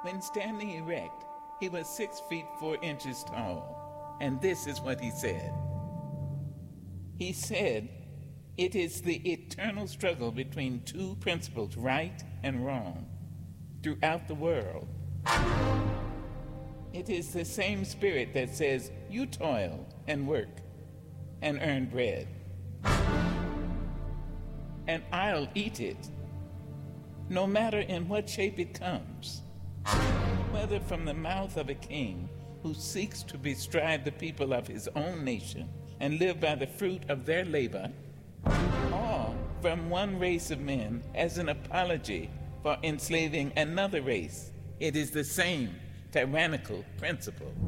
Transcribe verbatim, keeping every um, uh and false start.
When standing erect, he was six feet four inches tall, and this is what he said. He said, "It is the eternal struggle between two principles, right and wrong, throughout the world. It is the same spirit that says, you toil and work and earn bread, and I'll eat it, no matter in what shape it comes, whether from the mouth of a king who seeks to bestride the people of his own nation and live by the fruit of their labor, or from one race of men as an apology for enslaving another race. It is the same tyrannical principle."